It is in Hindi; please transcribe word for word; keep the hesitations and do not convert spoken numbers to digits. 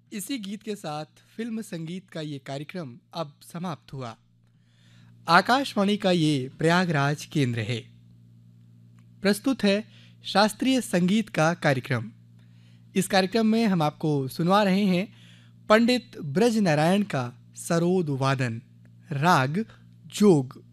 इसी गीत के साथ फिल्म संगीत का ये कार्यक्रम अब समाप्त हुआ। आकाशवाणी का ये प्रयागराज केंद्र है। प्रस्तुत है शास्त्रीय संगीत का कार्यक्रम। इस कार्यक्रम में हम आपको सुनवा रहे हैं पंडित ब्रज नारायण का सरोद वादन, राग जोग।